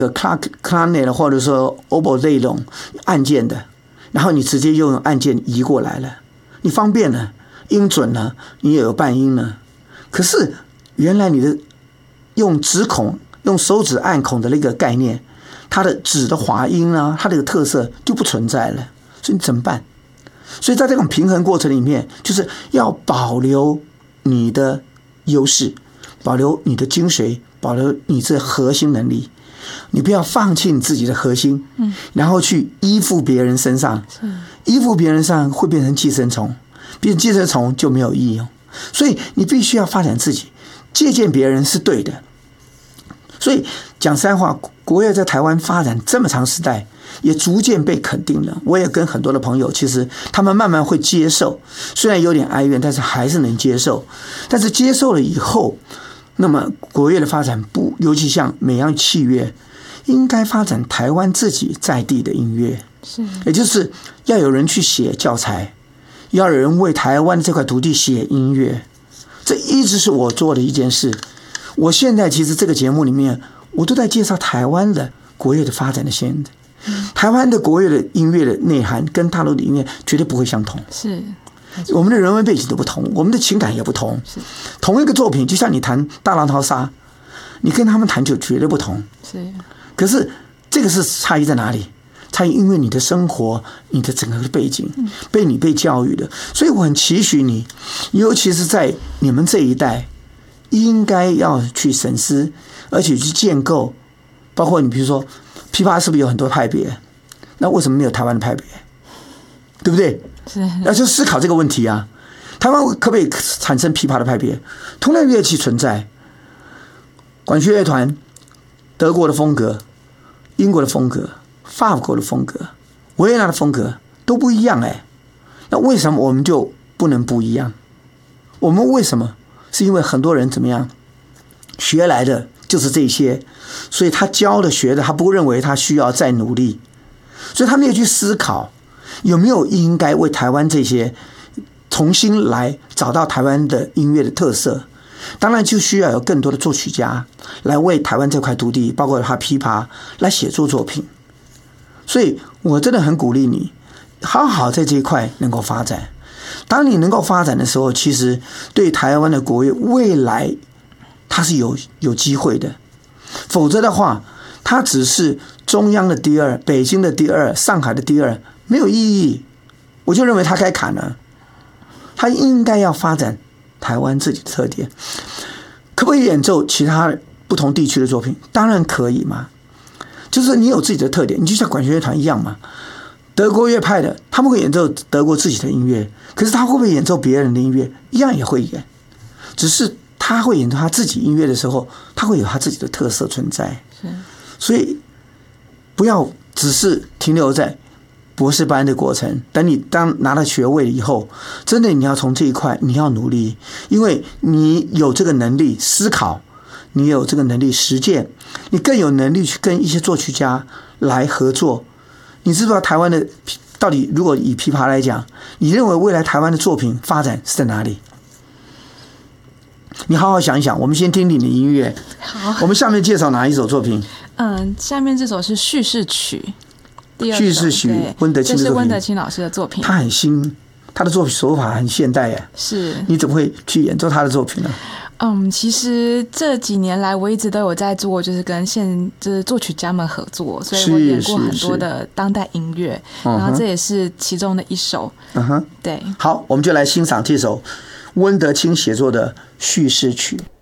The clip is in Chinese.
Clarinet 或者说 oboe 这种按键的，然后你直接用按键移过来了，你方便了，音准了，你也有半音了。可是原来你的用指孔、用手指按孔的那个概念，它的指的滑音啊，它的特色就不存在了，所以你怎么办？所以在这种平衡过程里面，就是要保留你的优势，保留你的精髓，保留你这核心能力，你不要放弃你自己的核心，然后去依附别人身上，依附别人上会变成寄生虫，变成寄生虫就没有意义。所以你必须要发展自己，借鉴别人是对的。所以讲实在话，国乐在台湾发展这么长时代，也逐渐被肯定了。我也跟很多的朋友，其实他们慢慢会接受，虽然有点哀怨，但是还是能接受。但是接受了以后，那么国乐的发展不，尤其像美样器乐，应该发展台湾自己在地的音乐，也就是要有人去写教材，要有人为台湾这块土地写音乐。这一直是我做的一件事。我现在其实这个节目里面，我都在介绍台湾的国乐的发展的现在。台湾的国乐的音乐的内涵跟大陆的音乐绝对不会相同， 是我们的人文背景都不同，我们的情感也不同。同一个作品，就像你弹大浪淘沙，你跟他们弹就绝对不同。可是这个是差异在哪里？差异因为你的生活，你的整个背景，被教育的。所以我很期许你，尤其是在你们这一代，应该要去审思，而且去建构。包括你比如说琵琶是不是有很多派别？那为什么没有台湾的派别？对不对？要去思考这个问题啊。台湾可不可以产生琵琶的派别？同样乐器存在，管弦乐团，德国的风格、英国的风格、法国的风格、维也纳的风格都不一样哎。那为什么我们就不能不一样？我们为什么？是因为很多人怎么样学来的就是这些，所以他教的学的，他不认为他需要再努力，所以他没有去思考有没有应该为台湾这些重新来找到台湾的音乐的特色。当然就需要有更多的作曲家来为台湾这块土地，包括他琵琶来写作作品。所以我真的很鼓励你好好在这一块能够发展。当你能够发展的时候，其实对台湾的国乐未来它是有机会的。否则的话，它只是中央的第二，北京的第二，上海的第二，没有意义。我就认为它该砍了，它应该要发展台湾自己的特点。可不可以演奏其他不同地区的作品？当然可以嘛，就是你有自己的特点，你就像管弦乐团一样嘛。德国乐派的，他们会演奏德国自己的音乐，可是他会不会演奏别人的音乐？一样也会演，只是他会演奏他自己音乐的时候，他会有他自己的特色存在。所以不要只是停留在博士班的过程，等你拿了学位以后，真的你要从这一块你要努力，因为你有这个能力思考，你有这个能力实践，你更有能力去跟一些作曲家来合作。你知道台湾的到底，如果以琵琶来讲，你认为未来台湾的作品发展是在哪里？你好好想一想。我们先听听你的音乐。 好， 我们下面介绍哪一首作品？ 下面这首是叙事曲，第二首叙事曲，温德清的作品。 这是温德清老师的作品。 他很新，他的作品手法很现代耶。 是， 你怎么会去演奏他的作品呢？ 其实这几年来我一直都有在做，就是跟就是作曲家们合作，所以我演过很多的当代音乐，然后这也是其中的一首。对， 好，我们就来欣赏这首温德清写作的叙事曲。